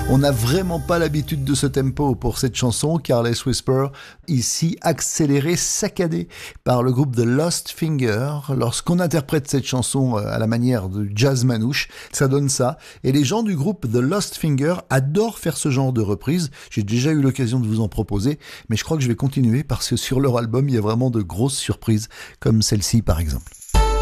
On n'a vraiment pas l'habitude de ce tempo pour cette chanson, Careless Whisper, ici accéléré, saccadé par le groupe The Lost Finger. Lorsqu'on interprète cette chanson à la manière de jazz manouche, ça donne ça. Et les gens du groupe The Lost Finger adorent faire ce genre de reprise. J'ai déjà eu l'occasion de vous en proposer, mais je crois que je vais continuer parce que sur leur album, il y a vraiment de grosses surprises, comme celle-ci par exemple.